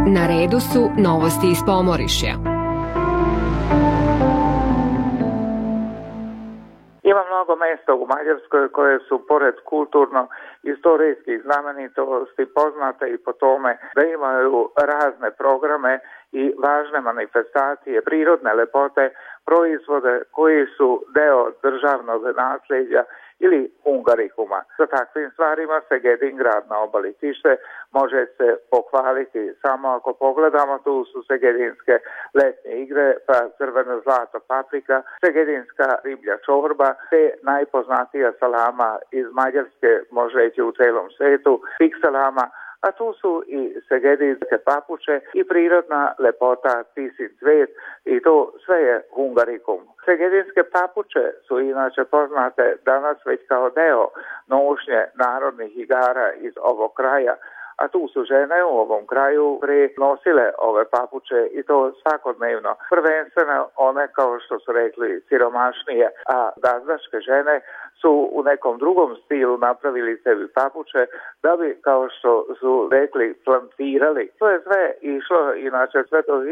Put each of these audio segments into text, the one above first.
Na redu su novosti iz Pomorišja. Ima mnogo mjesta u Mađarskoj koje su pored kulturno-istorijskih znamenitosti poznate i po tome da imaju razne programe i važne manifestacije, prirodne lepote, proizvode koji su deo državnog nasljeđa ili hungarikuma. Sa takvim stvarima Segedin, grad na obali Tiše, može se pohvaliti. Samo ako pogledamo, tu su segedinske letnje igre, pa crveno zlato paprika, segedinska riblja čorba, te najpoznatija salama iz Mađarske, može reći u celom svetu, pik salama, a tu su i segedinske papuče i prirodna lepota Tisin cvet i to sve je hungarikum. Segedinske papuče su inače poznate danas već kao deo nošnje narodnih igara iz ovog kraja, a tu su žene u ovom kraju nosile ove papuče i to svakodnevno. Prvenstveno one, kao što su rekli, siromašnije, a gazdaške žene su u nekom drugom stilu napravili sebi papuče da bi, kao što su rekli, plantirali. To je sve išlo, inače sve do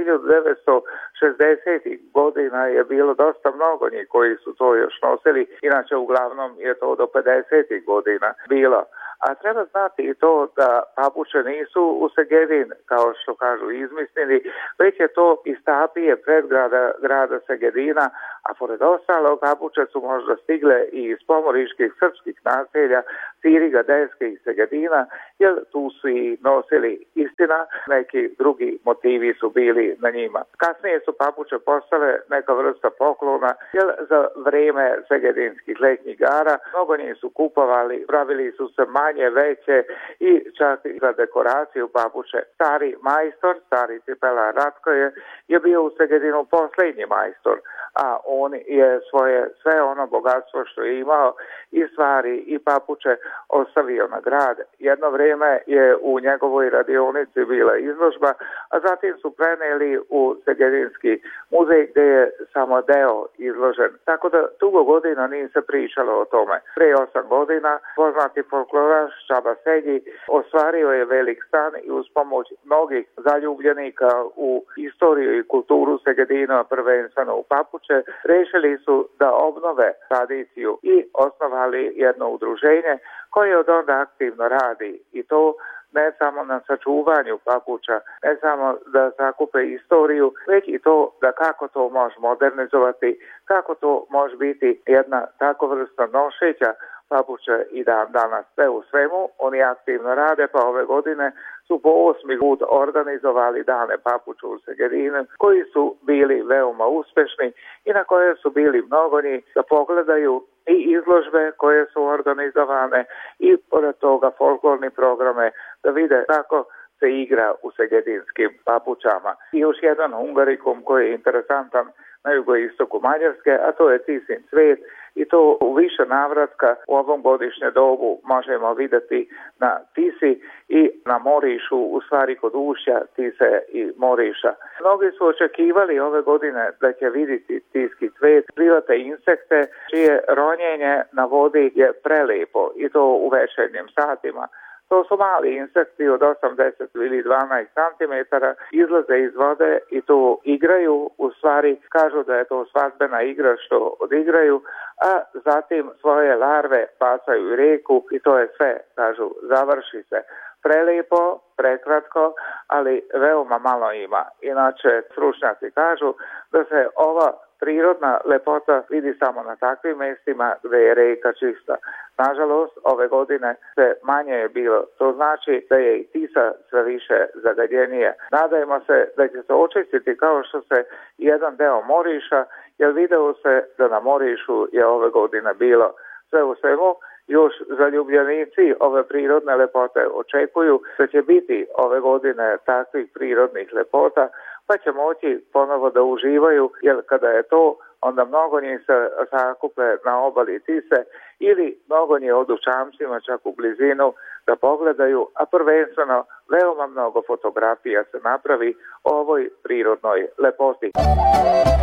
1960. godina je bilo dosta mnogo njih koji su to još nosili, inače uglavnom je to do 50. godina bilo. A treba znati i to da papuče nisu u Segedin, kao što kažu, izmislili, već je to iz tapije predgrada grada Segedina, a pored ostalog papuče su možda stigle i iz pomoriških srpskih naselja, Siriga, Deske i Segedina, jer tu su i nosili, istina, neki drugi motivi su bili na njima. Kasnije su papuče postale neka vrsta poklona, jer za vrijeme segedinskih letnjih igara mnogo njih su kupovali, pravili su se manje, veće i čak i za dekoraciju papuče. Stari majstor, stari cipelar Ratko je bio u Segedinu posljednji majstor, a on je svoje sve ono bogatstvo što je imao i stvari i papuče ostavio na grad. Jedno vrijeme je u njegovoj radionici bila izložba, a zatim su prenijeli u Segedinski muzej gdje je samo deo izložen. Tako da dugo godina nije se pričalo o tome. Prije 8 godina poznati folkloraš Čaba Segi ostvario je velik stan i uz pomoć mnogih zaljubljenika u istoriju i kulturu Segedina, prvenstveno u papuče, rešili su da obnove tradiciju i osnovali jedno udruženje koje od onda aktivno radi i to ne samo na sačuvanju papuča, ne samo da sakupe istoriju, već i to da kako to može modernizovati, kako to može biti jedna tako vrsta nošeća papuče i danas. Sve u svemu, oni aktivno rade, pa ove godine su po 8. put organizovali dane papuča u Segedinu, koji su bili veoma uspešni i na koje su bili mnogo njih da pogledaju i izložbe koje su organizovane i pored toga folklorni programe da vide kako se igra u segedinskim papučama. I još jedan hungarikum koji je interesantan na jugoistoku Mađarske, a to je Tisin cvet i to u više navratka u ovom godišnje dobu možemo vidjeti na Tisi i na Morišu, u stvari kod ušća Tise i Moriša. Mnogi su očekivali ove godine da će vidjeti tiski cvet, prilate insekte čije ronjenje na vodi je prelijepo i to u večernjim satima. To su mali insekti od 80 ili 12 cm, izlaze iz vode i to igraju, u stvari kažu da je to svadbena igra što odigraju, a zatim svoje larve bacaju u rijeku i to je sve, kažu, završi se. Prelijepo, prekratko, ali veoma malo ima. Inače, stručnjaci kažu da se ova prirodna lepota vidi samo na takvim mjestima gdje je rijeka čista. Nažalost, ove godine sve manje je bilo. To znači da je i Tisa sve više zagađenije. Nadajmo se da će se očistiti kao što se jedan deo Moriša, jer video se da na Morišu je ove godine bilo. Sve u svemu, još zaljubljenici ove prirodne lepote očekuju da će biti ove godine takvih prirodnih lepota, pa će moći ponovo da uživaju, jer kada je to, onda mnogo njih se sakupe na obali Tise ili mnogo njih odu čamcima čak u blizinu da pogledaju, a prvenstveno veoma mnogo fotografija se napravi o ovoj prirodnoj lepoti.